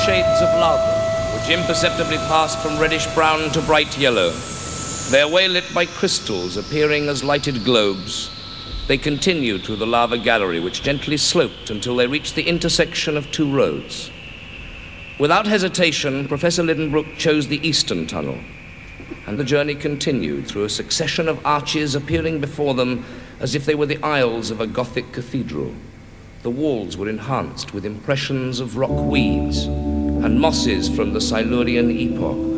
shades of lava, which imperceptibly passed from reddish-brown to bright yellow. Their way lit by crystals appearing as lighted globes, they continued through the lava gallery, which gently sloped until they reached the intersection of two roads. Without hesitation, Professor Lidenbrook chose the eastern tunnel, and the journey continued through a succession of arches appearing before them as if they were the aisles of a Gothic cathedral. The walls were enhanced with impressions of rock weeds and mosses from the Silurian epoch.